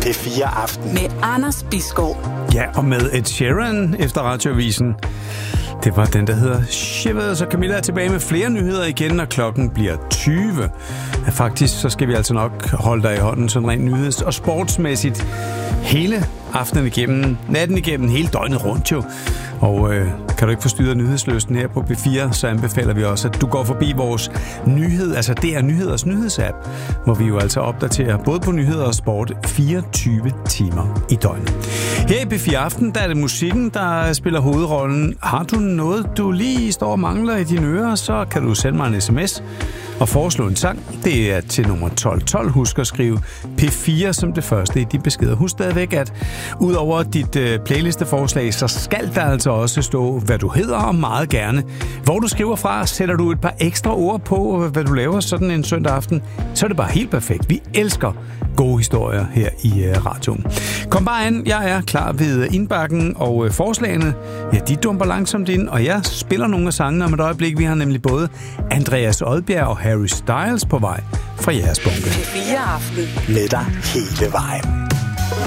P4 Aften. Med Anders Bisgaard. Ja, og med Ed Sheeran efter Radioavisen. Det var den, der hedder Shivers, og Camilla er tilbage med flere nyheder igen, når klokken bliver 20. Ja, faktisk så skal vi altså nok holde dig i hånden sådan rent nyheds- og sportsmæssigt hele aftenen igennem, natten igennem, hele døgnet rundt jo. Og kan du ikke forstyrre nyhedslysten her på P4, så anbefaler vi også, at du går forbi vores nyhed, altså DR Nyheders nyhedsapp, hvor vi jo altså opdaterer både på nyheder og sport 24 timer i døgnet. Her i P4 Aften, der er det musikken, der spiller hovedrollen. Har du noget, du lige står og mangler i dine ører, så kan du sende mig en sms og foreslå en sang. Det er til nummer 1212. Husk at skrive P4 som det første i de beskeder. Husk stadigvæk, at udover dit playlisteforslag, så skal der altså også stå, hvad du hedder, og meget gerne. Hvor du skriver fra, sætter du et par ekstra ord på, hvad du laver sådan en søndag aften, så er det bare helt perfekt. Vi elsker gode historier her i radioen. Kom bare an, jeg er klar ved indbakken, og forslagene, ja, de dumper langsomt ind, og jeg spiller nogle af sangene om et øjeblik. Vi har nemlig både Andreas Odbjerg og Harry Styles på vej fra jeres bunke. P4 Aften. Med dig hele vejen.